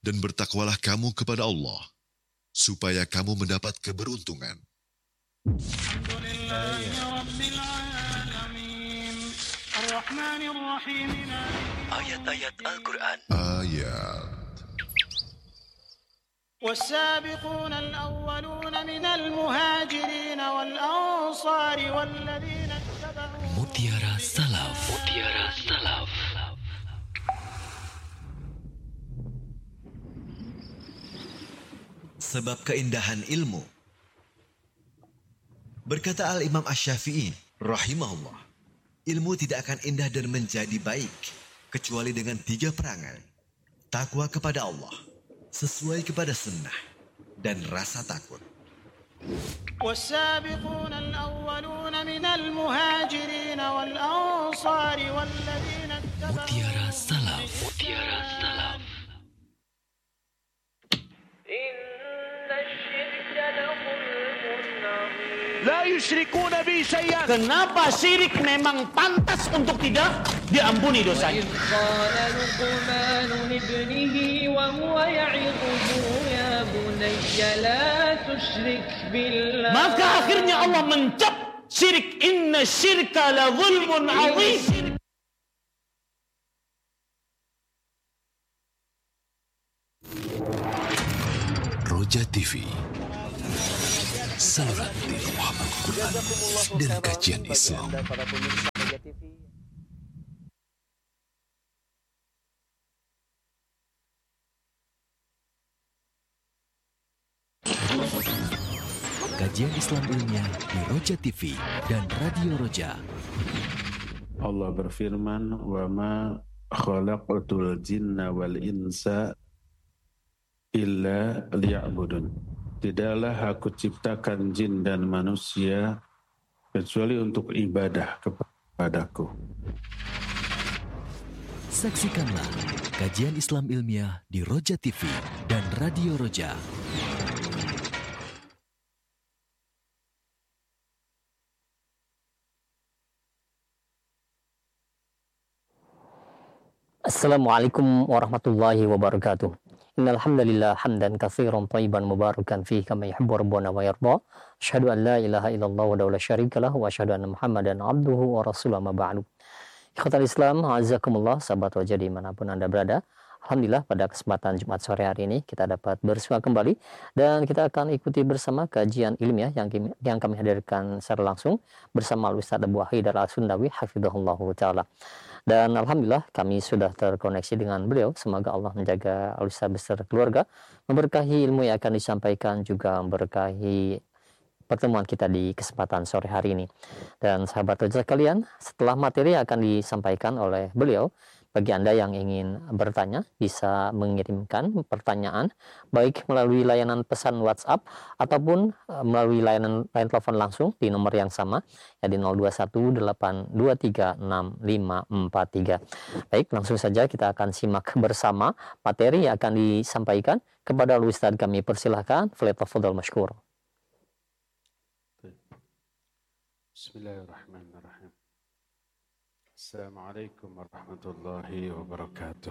dan bertakwalah kamu kepada Allah, supaya kamu mendapat keberuntungan. Ayat-ayat Al-Quran. Ayat. والسابقون الأولون من المهاجرين والأنصار والذين اتبعوهم. Mutiara Salaf. Mutiara Salaf. Sebab keindahan ilmu. Berkata Al-Imam Asy-Syafi'i rahimahullah, ilmu tidak akan indah dan menjadi baik kecuali dengan 3 perangai: takwa kepada Allah, sesuai kepada sunnah, dan rasa takut. والسابقون الأولون من المهاجرين والأنصار والذين اتبعوهم. Mutiara Salaf. Mutiara Salaf. La yusyrikuna bi syai'an. Kenapa syirik memang pantas untuk tidak diampuni dosanya? قال لقمان لابنه وهو يعظه يا بني لا تشرك بالله. Maka akhirnya Allah mencap syirik. Inna syirka la zulmun azim. Roja TV, saluran tilawahan Al-Quran dan kajian Islam. Kajian Islam ilmiah di Roja TV dan Radio Roja. Allah berfirman, "Wa ma khalaqatul jinna wal insa illa liya'budun." Tidaklah aku ciptakan jin dan manusia kecuali untuk ibadah kepadaku. Saksikanlah kajian Islam ilmiah di Roja TV dan Radio Roja. Assalamualaikum warahmatullahi wabarakatuh. Innal hamdalillah hamdan katsiran thayyiban mubarakan fihi kama yuhibbu rabbuna wa yarda. Asyhadu an la ilaha illallah wa la syarika lahu wa asyhadu anna Muhammadan abduhu wa rasuluhu ma ba'du. Ikhwatal Islam, azakumullah, sahabat Roja dimanapun Anda berada. Alhamdulillah pada kesempatan Jumat sore hari ini kita dapat bersua kembali dan kita akan ikuti bersama kajian ilmiah yang kami hadirkan secara langsung bersama Al-Ustaz Abu Haidar Al-Sundawi hafizahullahu taala. Dan alhamdulillah kami sudah terkoneksi dengan beliau. Semoga Allah menjaga Al-Ustaz beserta keluarga, memberkahi ilmu yang akan disampaikan, juga memberkahi pertemuan kita di kesempatan sore hari ini. Dan sahabat Roja sekalian, setelah materi yang akan disampaikan oleh beliau, bagi Anda yang ingin bertanya, bisa mengirimkan pertanyaan baik melalui layanan pesan WhatsApp ataupun melalui layanan telepon langsung di nomor yang sama, ya di 0218236543. Baik, langsung saja kita akan simak bersama materi yang akan disampaikan. Kepada Ustaz kami persilahkan, falyatafadhal mashkur. Bismillahirrahmanirrahim. Assalamualaikum warahmatullahi wabarakatuh.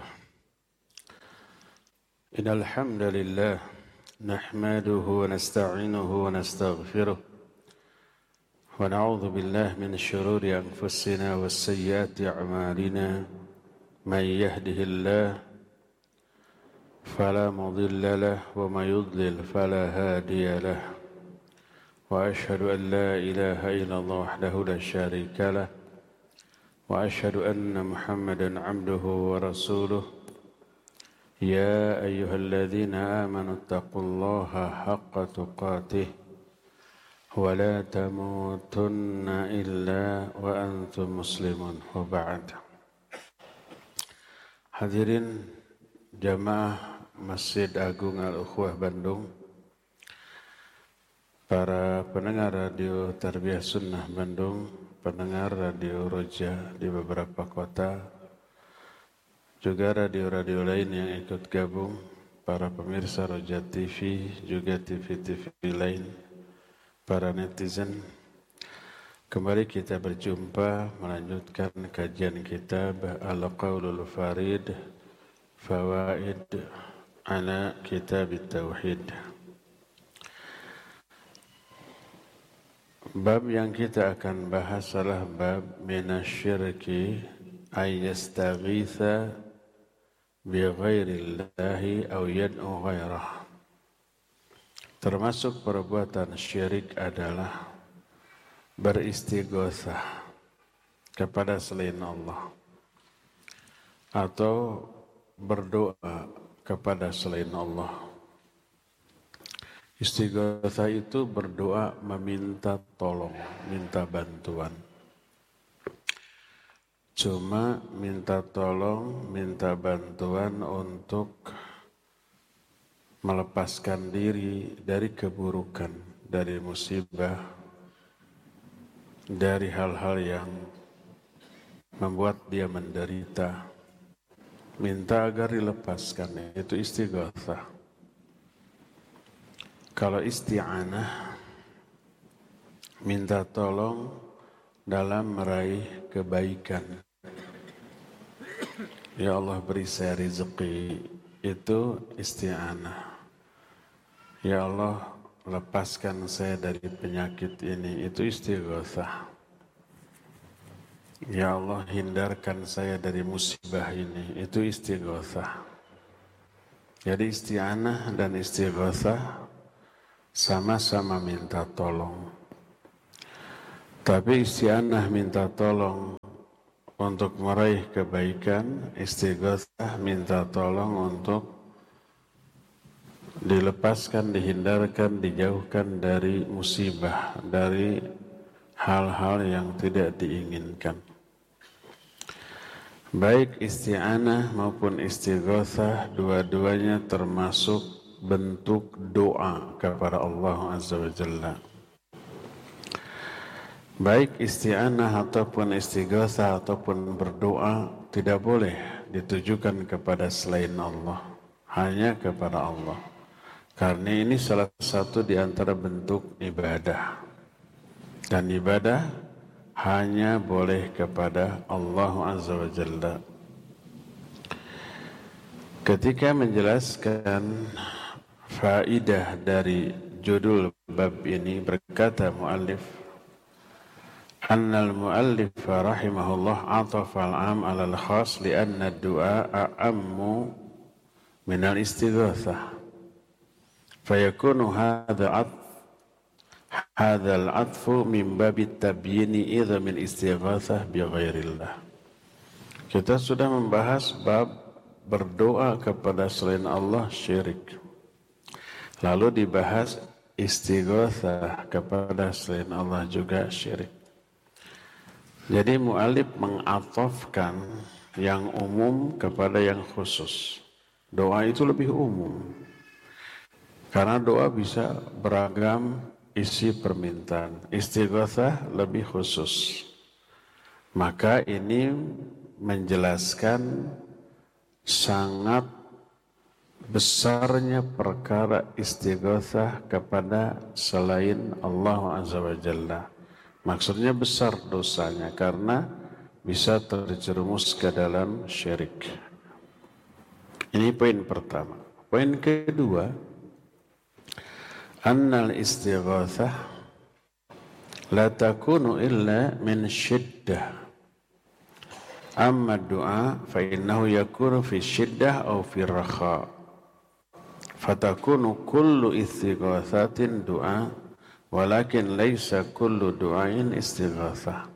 Innal hamdalillah nahmaduhu wa nasta'inuhu wa nastaghfiruh wa na'udzu billahi min shururi anfusina was sayyiati a'malina. May yahdihillahu fala mudilla lahu wa may yudlil fala hadiya lahu. Wa asyhadu an la ilaha illallah wahdahu la syarika lahu. وأشهد أن محمدًا عبده ورسوله يا أيها الذين آمنوا اتقوا الله حق تقاته ولا تموتن إلا وأنتم مسلمون وبعد. Hadirin jamaah Masjid Agung Al-Ukhwah Bandung, para pendengar Radio Tarbiyah Sunnah Bandung, pendengar Radio Roja di beberapa kota, juga radio-radio lain yang ikut gabung, para pemirsa Roja TV, juga TV-TV lain, para netizen. Kembali kita berjumpa melanjutkan kajian kitab Al-Qaulul Farid, Fawaid على كتاب التوحيد. Bab yang kita akan bahas adalah bab minasyirki ay yastaghitha bi ghairillahi aw yad'u ghairah. Termasuk perbuatan syirik adalah beristighosah kepada selain Allah atau berdoa kepada selain Allah. Istighosah itu berdoa meminta tolong, minta bantuan. Cuma minta tolong, minta bantuan untuk melepaskan diri dari keburukan, dari musibah, dari hal-hal yang membuat dia menderita. Minta agar dilepaskan, itu istighatsah. Kalau isti'anah, minta tolong dalam meraih kebaikan. Ya Allah beri saya rezeki, itu isti'anah. Ya Allah lepaskan saya dari penyakit ini, itu istighatsah. Ya Allah hindarkan saya dari musibah ini, itu istighatsah. Jadi isti'anah dan istighatsah sama-sama minta tolong. Tapi isti'anah minta tolong untuk meraih kebaikan, istighatsah minta tolong untuk dilepaskan, dihindarkan, dijauhkan dari musibah, dari hal-hal yang tidak diinginkan. Baik isti'anah maupun istighatsah, dua-duanya termasuk bentuk doa kepada Allah Azza wa Jalla. Baik isti'anah ataupun istighatsah ataupun berdoa tidak boleh ditujukan kepada selain Allah, hanya kepada Allah. Karena ini salah satu di antara bentuk ibadah. Dan ibadah hanya boleh kepada Allah Azza wa Jalla. Ketika menjelaskan faidah dari judul bab ini, berkata muallif, annal muallif rahimahullah atafa al-am ala al-khas lianna ad-du'a a'ammu min al-istighatsah. Fayakunu hadha al-'athfu min babi tabyini idza min istighatsah bi ghairillah. Kita sudah membahas bab berdoa kepada selain Allah syirik. Lalu dibahas istighatsah kepada selain Allah juga syirik. Jadi mu'alif mengatofkan yang umum kepada yang khusus. Doa itu lebih umum. Karena doa bisa beragam isi permintaan. Istighatsah lebih khusus. Maka ini menjelaskan sangat besarnya perkara istighatsah kepada selain Allah Azza wa Jalla. Maksudnya besar dosanya karena bisa terjerumus ke dalam syirik. Ini poin pertama. Poin kedua, annal istighatsah la takunu illa min syiddah. Amma du'a fa innahu yakunu fi syiddah aw fi rakha. Fatakunu kullu istighatsatin du'a walakin laisa kullu du'ain istighatsah.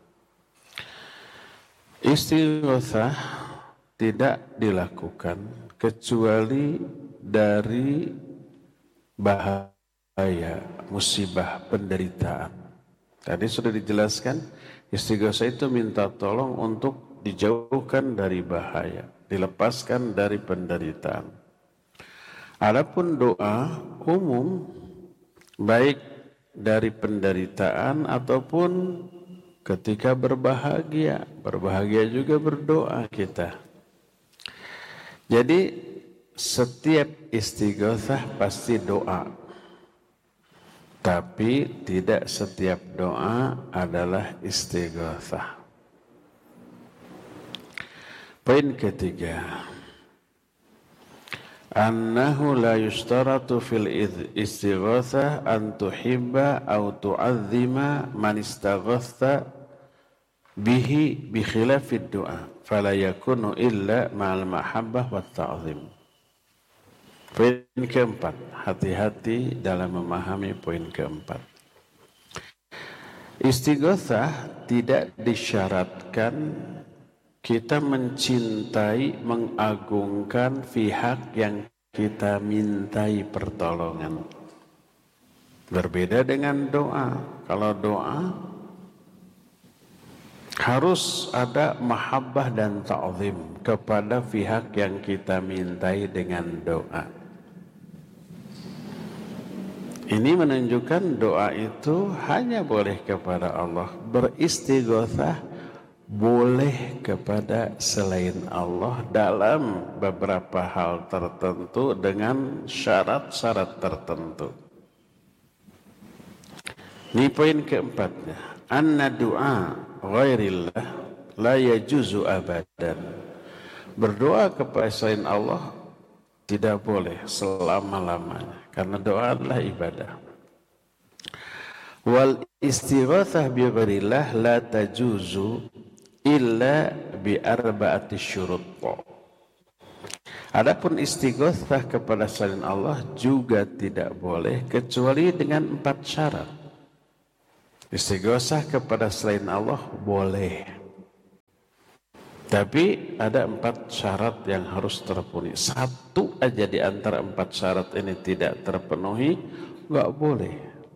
Istighatsah tidak dilakukan kecuali dari bahaya, musibah, penderitaan. Tadi sudah dijelaskan, istighatsah itu minta tolong untuk dijauhkan dari bahaya, dilepaskan dari penderitaan. Adapun doa umum, baik dari penderitaan ataupun ketika berbahagia juga berdoa kita. Jadi setiap istighatsah pasti doa. Tapi tidak setiap doa adalah istighatsah. Poin ketiga, annahu la yushtaratu fil istighatsah an tuhibba aw tu'azzima man istaghatha bihi bi khilafid du'a fala yakunu illa ma'al mahabbah wat ta'zim. Poin keempat, hati-hati dalam memahami poin keempat. Istighatsah tidak disyaratkan kita mencintai, mengagungkan pihak yang kita mintai pertolongan. Berbeda dengan doa. Kalau doa harus ada mahabbah dan ta'zim kepada pihak yang kita mintai dengan doa. Ini menunjukkan doa itu hanya boleh kepada Allah. Beristighatsah boleh kepada selain Allah dalam beberapa hal tertentu dengan syarat-syarat tertentu. Ini poin keempatnya. Anna du'a ghairillah la yajuzu abadan. Berdoa kepada selain Allah tidak boleh selama-lamanya karena doa adalah ibadah. Wal istighatsah bi ghairillah la tajuzu illa bi arba'ati syurut. Adapun istighatsah kepada selain Allah juga tidak boleh kecuali dengan 4 syarat. Istighatsah kepada selain Allah boleh, tapi ada 4 syarat yang harus terpenuhi. Satu aja di antara 4 syarat ini tidak terpenuhi, nggak boleh.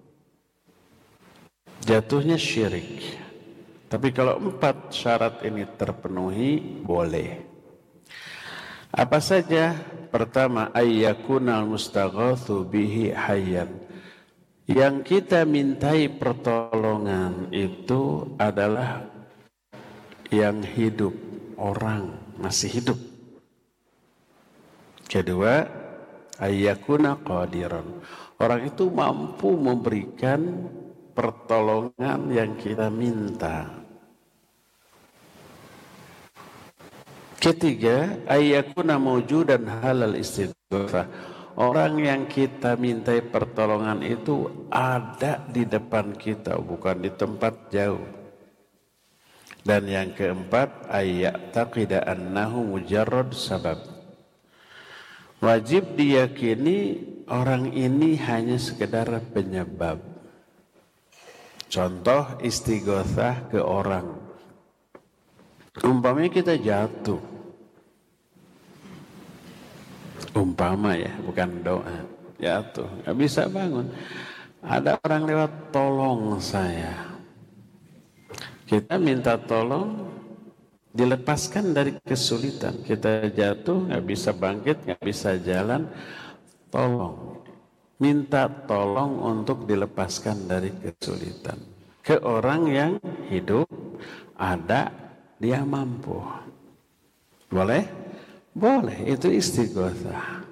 Jatuhnya syirik. Tapi kalau 4 syarat ini terpenuhi, boleh. Apa saja? Pertama, ayyakunal mustaghatsu bihi hayyan. Yang kita mintai pertolongan itu adalah yang hidup, orang masih hidup. Kedua, ayyakuna qadiran. Orang itu mampu memberikan pertolongan yang kita minta. Ketiga, ayyakuna mawjudan halal istighatsah. Orang yang kita mintai pertolongan itu ada di depan kita, bukan di tempat jauh. Dan yang keempat, ayya'taqida annahu mujarrad sabab. Wajib diyakini orang ini hanya sekedar penyebab. Contoh istighatsah ke orang. Umpamanya kita jatuh. Umpama ya, bukan doa. Jatuh, nggak bisa bangun. Ada orang lewat, tolong saya. Kita minta tolong, dilepaskan dari kesulitan. Kita jatuh, nggak bisa bangkit, nggak bisa jalan. Tolong. Minta tolong untuk dilepaskan dari kesulitan. Ke orang yang hidup, ada, dia mampu. Boleh? Boleh, itu istighatsah.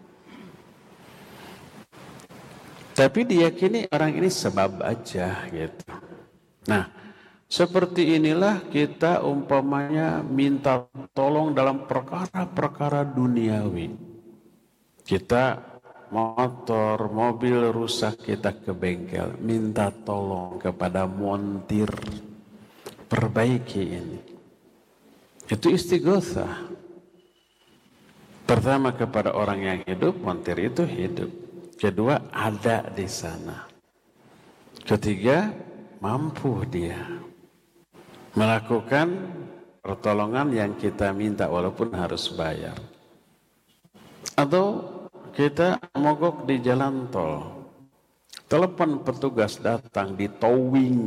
Tapi diyakini orang ini sebab aja gitu. Nah, seperti inilah kita umpamanya minta tolong dalam perkara-perkara duniawi. Kita motor, mobil rusak, kita ke bengkel, minta tolong kepada montir, perbaiki ini. Itu istighatsah. Pertama kepada orang yang hidup, montir itu hidup. Kedua, ada di sana. Ketiga, mampu dia melakukan pertolongan yang kita minta walaupun harus bayar. Atau kita mogok di jalan tol, telepon petugas datang, di towing.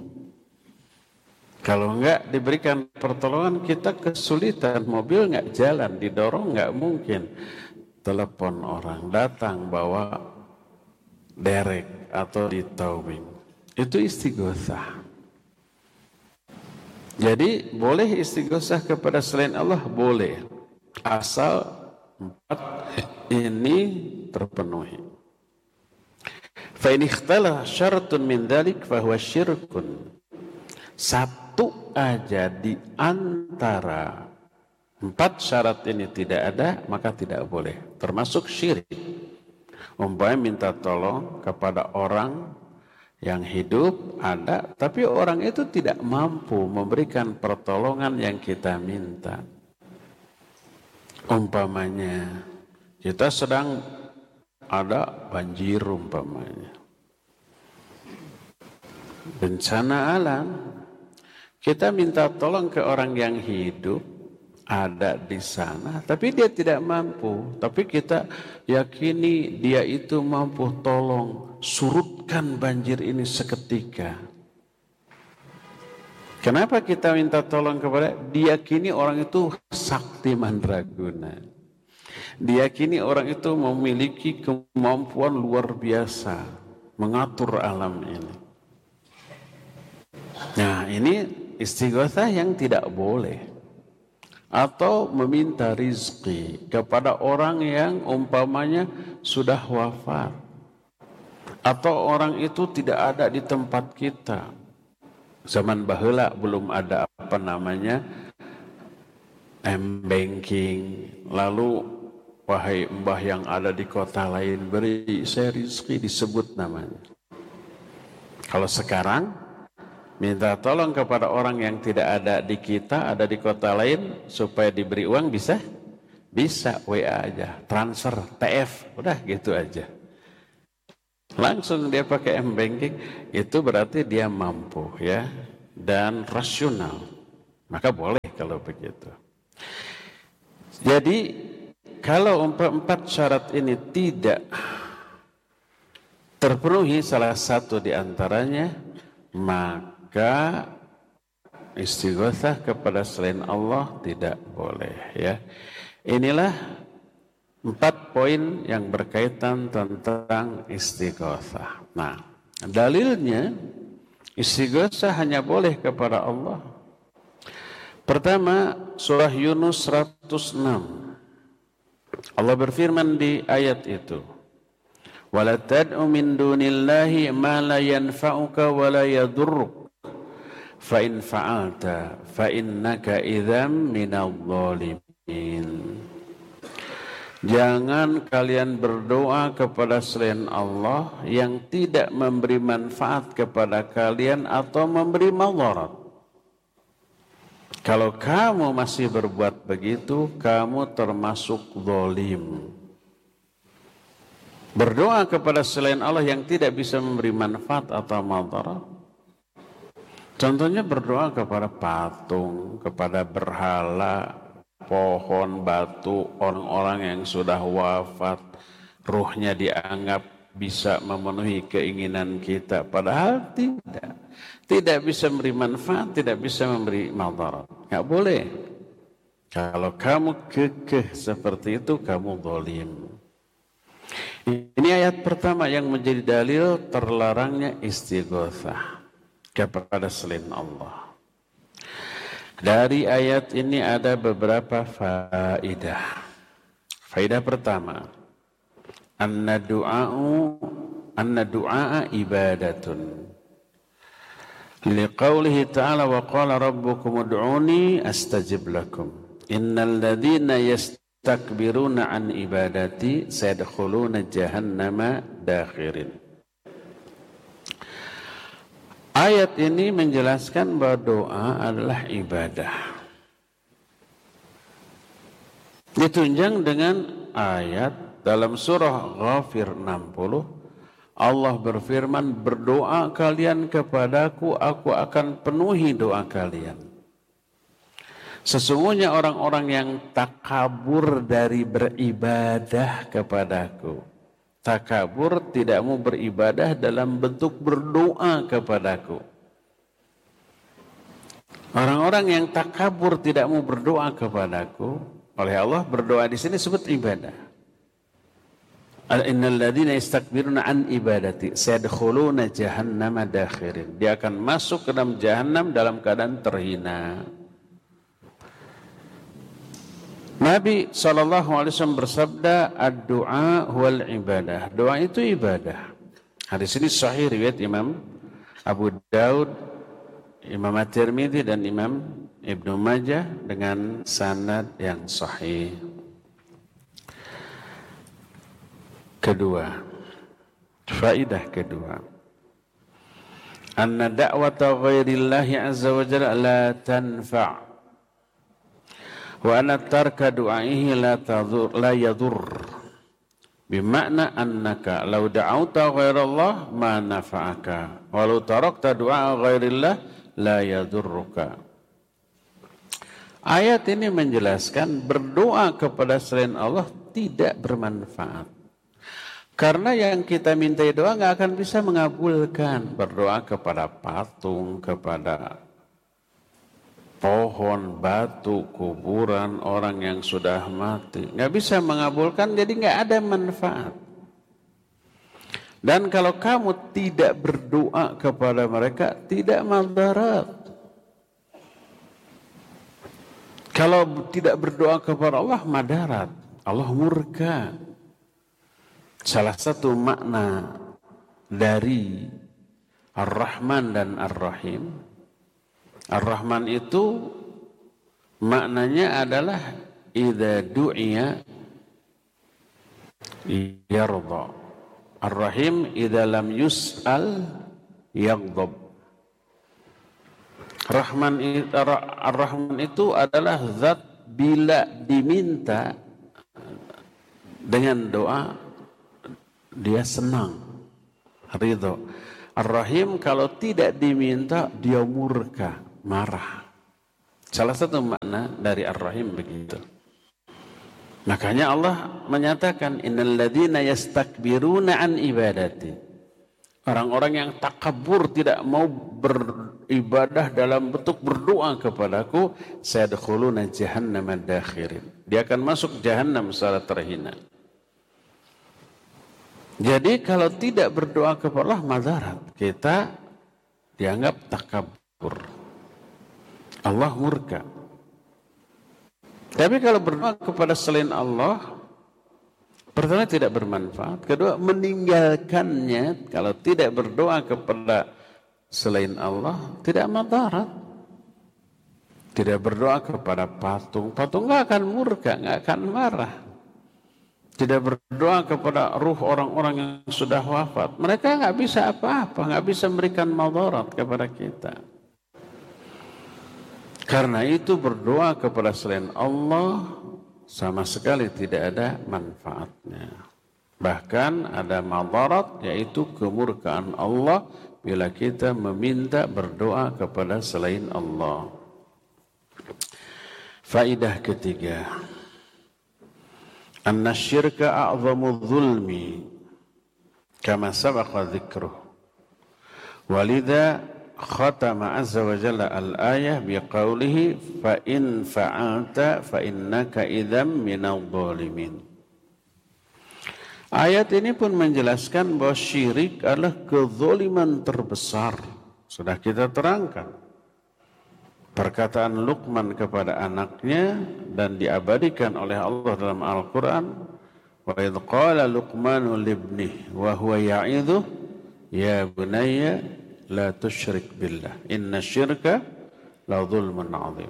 Kalau enggak diberikan pertolongan, kita kesulitan, mobil enggak jalan, didorong enggak mungkin. Telepon orang datang bawa derek atau di towing. Itu istighatsah. Jadi boleh istighatsah kepada selain Allah? Boleh. Asal 4 ini terpenuhi. Fa in ikhtala syaratun min dzalik fa huwa syirkun. Satu aja di antara 4 syarat ini tidak ada, maka tidak boleh. Termasuk syirik. Umpamanya minta tolong kepada orang yang hidup ada, tapi orang itu tidak mampu memberikan pertolongan yang kita minta. Umpamanya kita sedang ada banjir, umpamanya bencana alam, kita minta tolong ke orang yang hidup ada di sana, tapi dia tidak mampu, tapi kita yakini dia itu mampu tolong surutkan banjir ini seketika. Kenapa kita minta tolong kepada dia? Diyakini orang itu sakti mandraguna, diyakini orang itu memiliki kemampuan luar biasa mengatur alam ini. Nah, ini istighatsah yang tidak boleh. Atau meminta rizki kepada orang yang umpamanya sudah wafat, atau orang itu tidak ada di tempat kita. Zaman baheula belum ada apa namanya M-banking, lalu wahai mbah yang ada di kota lain, beri saya rizki, disebut namanya. Kalau sekarang minta tolong kepada orang yang tidak ada di kita, ada di kota lain, supaya diberi uang bisa? Bisa, WA aja, transfer, TF, udah gitu aja. Langsung dia pakai M-banking, itu berarti dia mampu ya, dan rasional. Maka boleh kalau begitu. Jadi, kalau 4 syarat ini tidak terpenuhi salah satu di antaranya, maka istighatsah kepada selain Allah tidak boleh ya. Inilah 4 poin yang berkaitan tentang istighatsah. Nah, dalilnya istighatsah hanya boleh kepada Allah. Pertama, surah Yunus 106. Allah berfirman di ayat itu, "Wala tad'u min dunillahi ma la yanfa'uka wa la yadurruk. Fa in fa'alta fa innaka idzam minadh dhalimin." Jangan kalian berdoa kepada selain Allah yang tidak memberi manfaat kepada kalian atau memberi madarat. Kalau kamu masih berbuat begitu, kamu termasuk zalim. Berdoa kepada selain Allah yang tidak bisa memberi manfaat atau madarat. Contohnya berdoa kepada patung, kepada berhala, pohon, batu, orang-orang yang sudah wafat, ruhnya dianggap bisa memenuhi keinginan kita, padahal tidak bisa memberi manfaat, tidak bisa memberi madarat. Nggak boleh. Kalau kamu kekeh seperti itu, kamu zalim. Ini ayat pertama yang menjadi dalil terlarangnya istighatsah kepada selain Allah. Dari ayat ini ada beberapa faidah. Faidah pertama, anna du'a ibadatun. Liqaulihi ta'ala wa qala rabbukum ud'uni astajib lakum. Innal ladzina yastakbiruna an ibadati sayadkhuluna jahannama dakhirin. Ayat ini menjelaskan bahwa doa adalah ibadah. Ditunjang dengan ayat dalam surah Ghafir 60. Allah berfirman, berdoa kalian kepadaku, aku akan penuhi doa kalian. Sesungguhnya orang-orang yang takabur dari beribadah kepadaku. Takabur tidak mau beribadah dalam bentuk berdoa kepadaku. Orang-orang yang takabur tidak mau berdoa kepadaku, oleh Allah berdoa di sini disebut ibadah. Innal ladzina yastakbiruna an ibadati sayadkhuluna jahannama dakhirin. Dia akan masuk ke dalam jahannam dalam keadaan terhina. Nabi SAW bersabda, ad-du'a huwal ibadah. Doa itu ibadah. Hadis ini sahih riwayat Imam Abu Daud, Imam At-Tirmidzi dan Imam Ibnu Majah dengan sanad yang sahih. Kedua, faidah kedua, anna da'wata ghairillahi azza wa jalla la tanfa' wa anna tarka du'aihi la yadur. Bima'na annaka law da'auta ghairallah ma nafa'aka walau tarakta du'a ghairillah la yadurruka. Ayat ini menjelaskan berdoa kepada selain Allah tidak bermanfaat. Karena yang kita mintai doa nggak akan bisa mengabulkan. Berdoa kepada patung, kepada pohon, batu, kuburan, orang yang sudah mati. Nggak bisa mengabulkan, jadi nggak ada manfaat. Dan kalau kamu tidak berdoa kepada mereka, tidak madarat. Kalau tidak berdoa kepada Allah, madarat. Allah murka. Salah satu makna dari Ar-Rahman dan Ar-Rahim, Ar-Rahman itu maknanya adalah idza du'iya yarda. Ar-Rahim idza lam yus'al yaghdab. Ar-Rahman itu adalah zat bila diminta dengan doa dia senang, ridho. Ar-Rahim kalau tidak diminta dia murka, marah. Salah satu makna dari Ar-Rahim begitu. Makanya Allah menyatakan innal ladzina yastakbiruna an ibadati. Orang-orang yang takabur tidak mau beribadah dalam bentuk berdoa kepadaku, sayadkhuluna jahannama dakhirin. Dia akan masuk jahannam secara terhina. Jadi kalau tidak berdoa kepada Allah madarat, kita dianggap takabur. Allah murka. Tapi kalau berdoa kepada selain Allah, pertama tidak bermanfaat, kedua meninggalkannya. Kalau tidak berdoa kepada selain Allah tidak madarat. Tidak berdoa kepada patung, patung nggak akan murka, nggak akan marah. Tidak berdoa kepada ruh orang-orang yang sudah wafat. Mereka nggak bisa apa-apa, nggak bisa memberikan madarat kepada kita. Karena itu berdoa kepada selain Allah sama sekali tidak ada manfaatnya. Bahkan ada madarat, yaitu kemurkaan Allah bila kita meminta berdoa kepada selain Allah. Faidah ketiga, anna syirka a'zamu dhulmi kama sabaqa dzikruh. Walidha khatama azza wa jalla al-ayah biqaulihi fa in fa'alta fa innaka idzam minadh dhalimin. Ayat ini pun menjelaskan bahwa syirik adalah kezaliman terbesar. Sudah kita terangkan perkataan Luqman kepada anaknya dan diabadikan oleh Allah dalam Al-Quran. Wa idh qala Luqmanu libnihi wa huwa ya'idhu ya bunayya la tusyrik billah inna syirka la dhulmun 'adzim.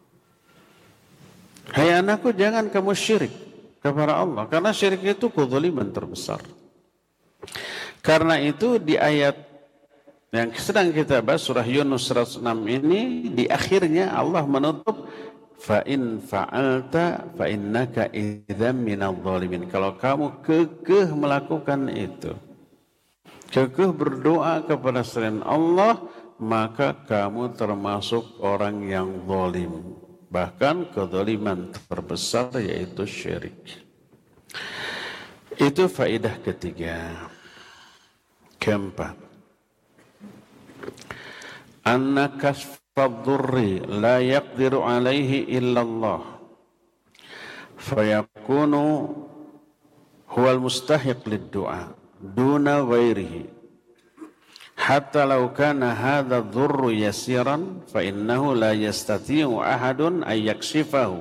Hai anakku, jangan kamu syirik kepada Allah, karena syirik itu kezaliman terbesar. Karena itu di ayat yang sedang kita bahas surah Yunus 106 ini, di akhirnya Allah menutup fa in fa'alta fa innaka idzam minadh dhalimin. Kalau kamu kekeh melakukan itu, kekeh berdoa kepada selain Allah, maka kamu termasuk orang yang zalim. Bahkan kezaliman terbesar yaitu syirik. Itu faedah ketiga. Keempat, anna kasfad dhurri la yaqdiru alaihi illallah fayakunu huwal mustahiq lid-du'a duna ghairihi hatta law kana hadha dhurru yasiran fa innahu la yastati'u ahadun ay yakshifahu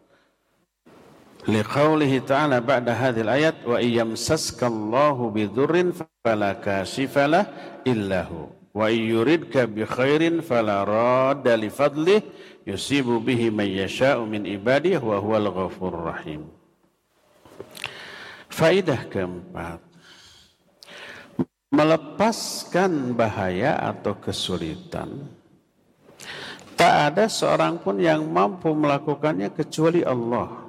liqaulihi ta'ala ba'da hadhil ayat wa iyamsaska Allahu bidhurrin fala kashifalah illahu wa yuridka bi khairin fala radda li fadlih yusibu bihi man yasha'u min ibadihi wa huwal ghafurur rahim. Faidah keempat, melepaskan bahaya atau kesulitan. Tak ada seorang pun yang mampu melakukannya kecuali Allah.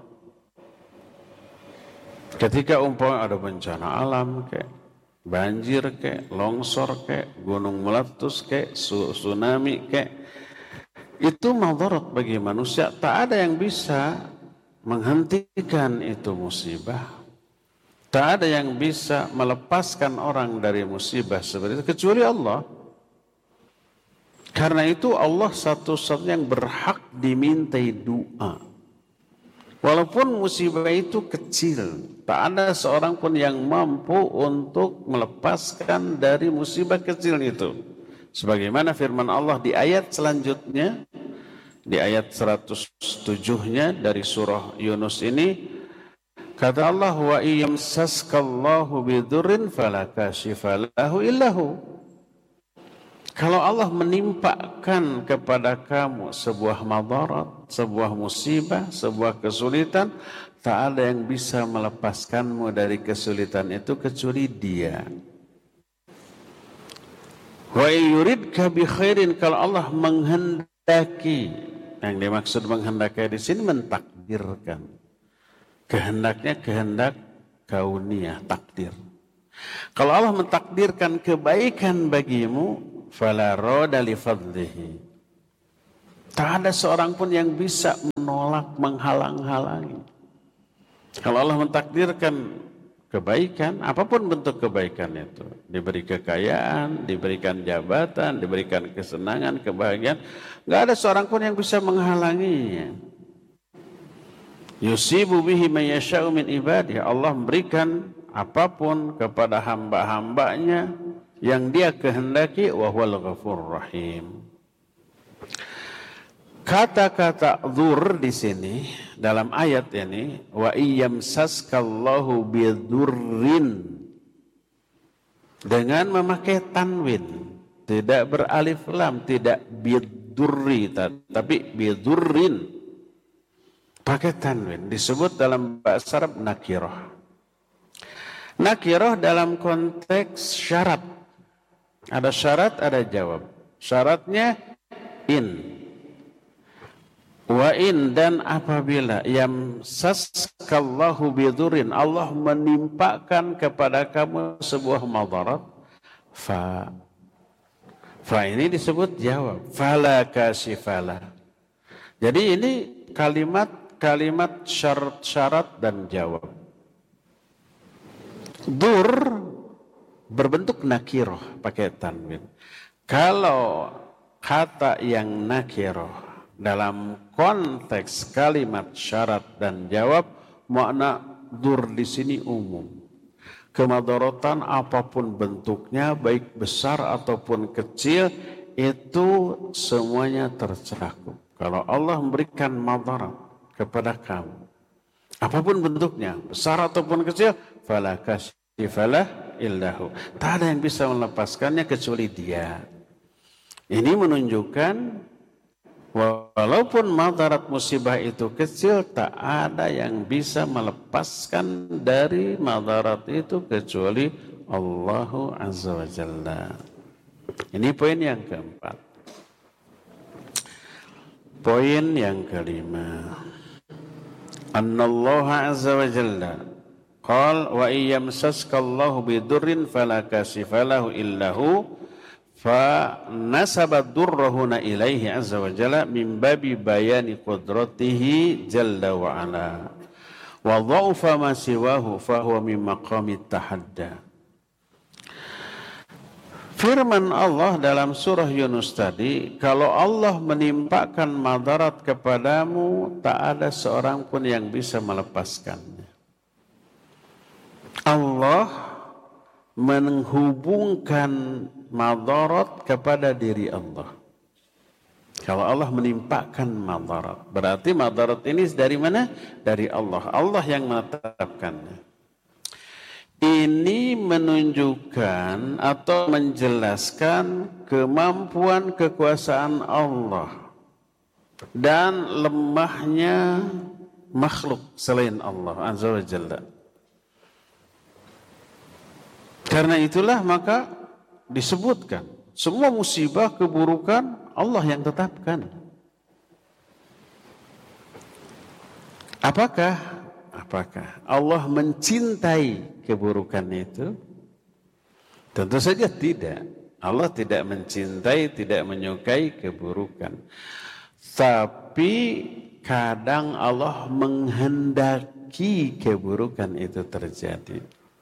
Ketika umpama ada bencana alam, kayak banjir, kayak longsor, kayak gunung meletus, kayak tsunami, kayak itu madarat bagi manusia. Tak ada yang bisa menghentikan itu musibah. Tak ada yang bisa melepaskan orang dari musibah seperti itu kecuali Allah. Karena itu Allah satu-satunya yang berhak dimintai doa. Walaupun musibah itu kecil, tak ada seorang pun yang mampu untuk melepaskan dari musibah kecil itu. Sebagaimana firman Allah di ayat selanjutnya, di ayat 107-nya dari surah Yunus ini, kata Allah, wa iyamsaskallahu bidurrin fala kashifa lahu illahu. Kalau Allah menimpakan kepada kamu sebuah madarat, sebuah musibah, sebuah kesulitan, tak ada yang bisa melepaskanmu dari kesulitan itu kecuali Dia. Wa yuridka bi khairin, kalau Allah menghendaki, yang dimaksud menghendaki di sini mentakdirkan. Kehendaknya kehendak kauniyah, takdir. Kalau Allah mentakdirkan kebaikan bagimu, fala roda li fadlihi. Tak ada seorang pun yang bisa menolak, menghalang-halangi. Kalau Allah mentakdirkan kebaikan, apapun bentuk kebaikan itu, diberi kekayaan, diberikan jabatan, diberikan kesenangan, kebahagiaan, enggak ada seorang pun yang bisa menghalanginya. Yusibu bihi man yasha'u min ibadihi. Allah memberikan apapun kepada hamba-hambanya yang Dia kehendaki, wa huwal ghafurur rahim. Kata-kata dzur di sini dalam ayat ini, wa iyamsaskallahu bidurrin, dengan memakai tanwin, tidak beralif lam, tidak bidurri, tapi bidurrin, pakai tanwin, disebut dalam bahasa Arab nakirah. Nakirah dalam konteks syarat. Ada syarat, ada jawab. Syaratnya in. Wa in, dan apabila yamsaskallahu bidurrin, Allah menimpakan kepada kamu sebuah madarat, fa ini disebut jawab. Fala kasifala. Jadi ini kalimat syarat dan jawab. Dur berbentuk nakirah pakai tanwin. Kalau kata yang nakirah dalam konteks kalimat syarat dan jawab, makna dur di sini umum. Kemadaratan apapun bentuknya, baik besar ataupun kecil, itu semuanya tercakup. Kalau Allah memberikan madarat kepada kamu, apapun bentuknya, besar ataupun kecil, fala kashifalah illahu. Tak ada yang bisa melepaskannya kecuali Dia. Ini menunjukkan walaupun madarat musibah itu kecil, tak ada yang bisa melepaskan dari madarat itu kecuali Allahu Azza wa Jalla. Ini poin yang keempat. Poin yang kelima. Annallaha Azza wa Jalla qal wa iyamsaskallahu bidurrin fala kashifalahu illahu, fa nasaba durrahuna ilaihi azza wa jalla min babi bayani qudratihi jalla wa ala wa dha'ufa ma siwahu fa huwa min maqami tahadda. Firman Allah dalam surah Yunus tadi, kalau Allah menimpakan madarat kepadamu, tak ada seorang pun yang bisa melepaskannya. Allah menghubungkan madarat kepada diri Allah. Kalau Allah menimpakan madarat, berarti madarat ini dari mana? Dari Allah. Allah yang menetapkannya. Ini menunjukkan atau menjelaskan kemampuan kekuasaan Allah dan lemahnya makhluk selain Allah Azza wa Jalla. Karena itulah maka disebutkan semua musibah, keburukan Allah yang tetapkan. Apakah Allah mencintai keburukan itu? Tentu saja tidak. Allah tidak mencintai, tidak menyukai keburukan. Tapi kadang Allah menghendaki keburukan itu terjadi.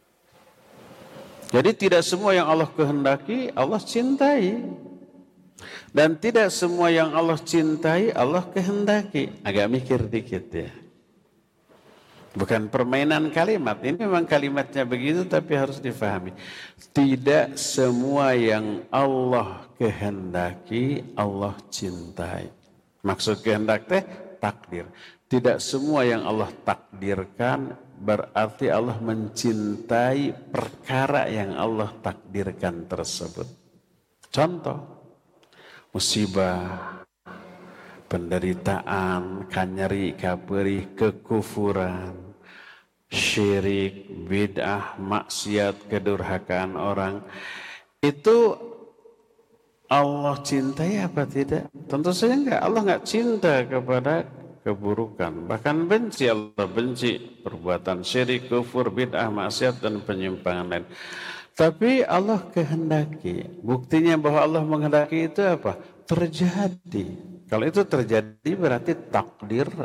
Jadi tidak semua yang Allah kehendaki, Allah cintai. Dan tidak semua yang Allah cintai, Allah kehendaki. Agak mikir dikit ya. Bukan permainan kalimat. Ini memang kalimatnya begitu tapi harus difahami. Tidak semua yang Allah kehendaki, Allah cintai. Maksud kehendak teh takdir. Tidak semua yang Allah takdirkan berarti Allah mencintai perkara yang Allah takdirkan tersebut. Contoh, musibah, penderitaan, kanyeri, kaperih, kekufuran, syirik, bid'ah, maksiat, kedurhakaan orang. Itu Allah cintai apa tidak? Tentu saja enggak. Allah enggak cinta kepada keburukan. Bahkan benci, Allah benci perbuatan syirik, kufur, bid'ah, maksiat, dan penyimpangan lain. Tapi Allah kehendaki. Buktinya bahwa Allah menghendaki itu apa? Terjadi. Kalau itu terjadi berarti takdir